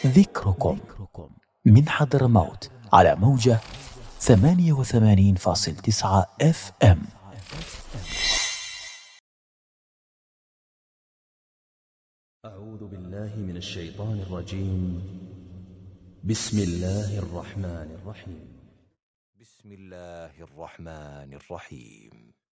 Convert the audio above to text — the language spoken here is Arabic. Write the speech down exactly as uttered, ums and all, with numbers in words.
ذكركم من حضرموت على موجة ثمانية وثمانين فاصل تسعة اف ام. أعوذ بالله من الشيطان الرجيم. بسم الله الرحمن الرحيم. بسم الله الرحمن الرحيم.